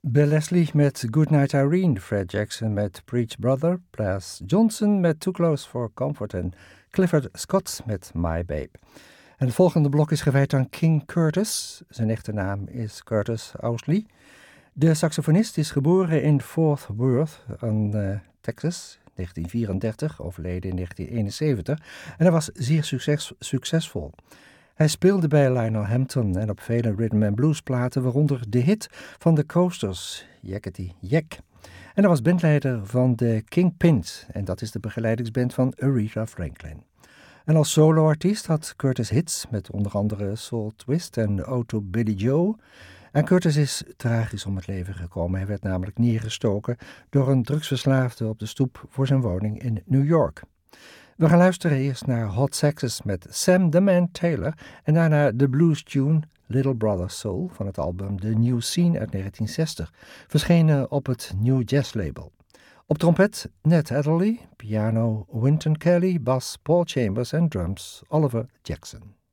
Bill Leslie met Goodnight Irene, Fred Jackson met Preach Brother, Blas Johnson met Too Close for Comfort en Clifford Scott met My Babe. En het volgende blok is gewijd aan King Curtis. Zijn echte naam is Curtis Ousley. De saxofonist is geboren in Fort Worth, Texas, 1934, overleden in 1971. En hij was zeer succesvol. Hij speelde bij Lionel Hampton en op vele rhythm and blues platen, waaronder de hit van de Coasters, Yakety Yak. En hij was bandleider van de Kingpins, en dat is de begeleidingsband van Aretha Franklin. En als soloartiest had Curtis hits met onder andere Soul Twist en Ode to Billy Joe. En Curtis is tragisch om het leven gekomen. Hij werd namelijk neergestoken door een drugsverslaafde op de stoep voor zijn woning in New York. We gaan luisteren eerst naar Hot Saxes met Sam the Man Taylor en daarna de blues tune Little Brother Soul van het album The New Scene uit 1960, verschenen op het New Jazz label. Op trompet Ned Adderley, piano Wynton Kelly, bas Paul Chambers en drums Oliver Jackson.